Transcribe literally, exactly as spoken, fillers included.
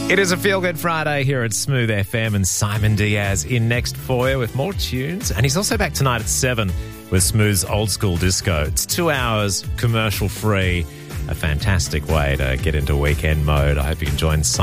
It is a Feel Good Friday here at Smooth F M, and Simon Diaz in next for you with more tunes. And he's also back tonight at seven with Smooth's Old School Disco. It's two hours commercial free, a fantastic way to get into weekend mode. I hope you can join Simon.